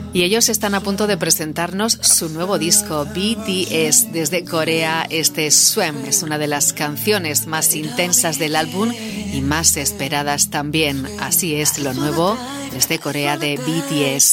Y ellos están a punto de presentarnos su nuevo disco, BTS. Desde Corea, este Swim es una de las canciones más intensas del álbum y más esperadas también. Así es lo nuevo desde Corea de BTS.